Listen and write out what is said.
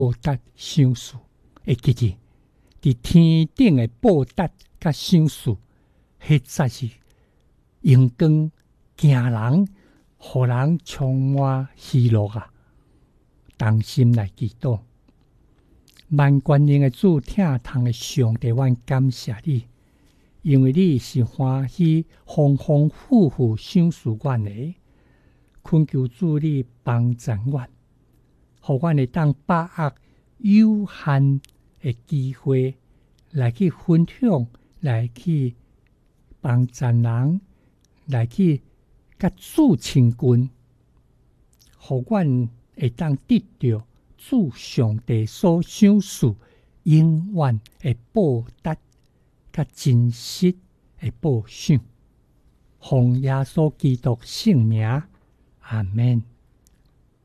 报答赏赐会记住，伫天顶的报答甲赏赐，迄才是阳光行人，互人充满喜乐啊！同心来祈祷，万权能的主，疼痛的上帝，阮感谢你，因为你是欢喜丰丰富富赏赐阮的，恳求主你帮助阮，互阮会当把握有限的机会来去分享，来去帮助人，来去甲主亲近，互阮会当得到主上帝所赏赐永远的报答，甲真实的报赏。奉耶稣基督圣名，阿们。